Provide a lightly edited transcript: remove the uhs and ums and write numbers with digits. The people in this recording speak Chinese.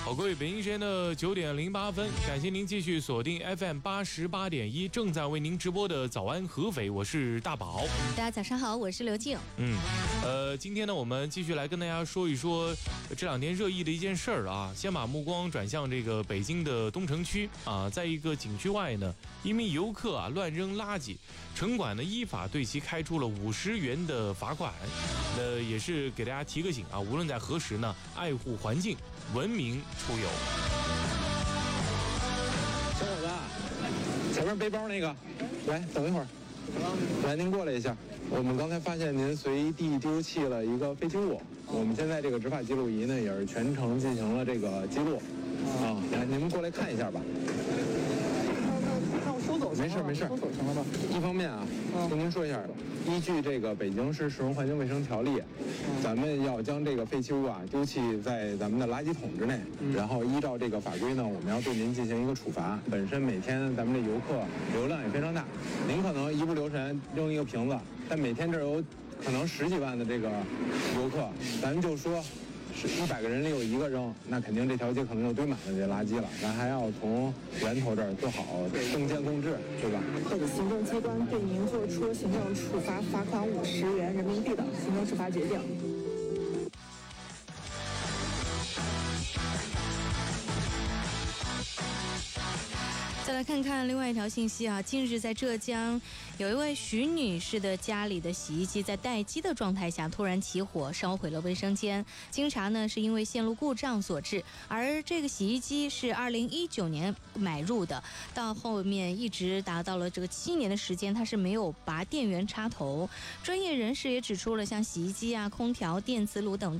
好，各位，北京时间的9点08分，感谢您继续锁定 FM 88.1，正在为您直播的早安合肥，我是大宝。 大家早上好，我是刘静。 今天呢，我们继续来跟大家说一说这两天热议的一件事儿啊。先把目光转向这个北京的东城区啊，在一个景区外呢，一名游客啊乱扔垃圾，城管呢依法对其开出了50元的罚款。也是给大家提个醒啊，无论在何时呢，爱护环境，文明出游。 小伙子，前面背包那个，来等一会儿，来您过来一下。我们刚才发现您随地丢弃了一个废弃物，我们现在这个执法记录仪呢也是全程进行了这个记录啊。来，您们过来看一下吧。 那我收走没事没事， 收走行了吧？ 一方面啊，跟您说一下，依据这个北京市市容环境卫生条例，咱们要将这个废弃物啊丢弃在咱们的垃圾桶之内，然后依照这个法规呢，我们要对您进行一个处罚。本身每天咱们这游客流量也非常大，您可能一不留神扔一个瓶子，但每天这有可能10几万的这个游客，咱们就说是100个人里有1个扔，那肯定这条街可能就堆满了这垃圾了。咱还要从源头这儿做好共建共治，对吧？ 或者行政机关对您做出行政处罚，罚款50元人民币的行政处罚决定。 再来看看另外一条信息啊，近日在浙江，有一位徐女士的家里的洗衣机在待机的状态下突然起火，烧毁了卫生间。经查呢，是因为线路故障所致。而这个洗衣机是2019年买入的，到后面一直达到了这个7年的时间，它是没有拔电源插头。专业人士也指出了，像洗衣机啊、空调、电磁炉等